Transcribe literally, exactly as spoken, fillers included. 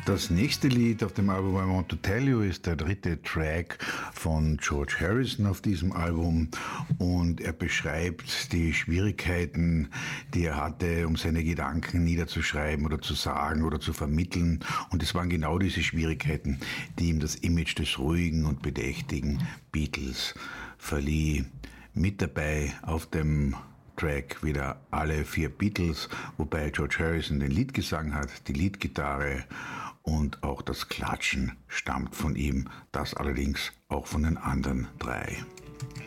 Das nächste Lied auf dem Album I Want to Tell You ist der dritte Track von George Harrison auf diesem Album und er beschreibt die Schwierigkeiten, die er hatte, um seine Gedanken niederzuschreiben oder zu sagen oder zu vermitteln, und es waren genau diese Schwierigkeiten, die ihm das Image des ruhigen und bedächtigen Beatles verlieh. Mit dabei auf dem Track wieder alle vier Beatles, wobei George Harrison den Leadgesang hat, die Leadgitarre, und auch das Klatschen stammt von ihm, das allerdings auch von den anderen drei.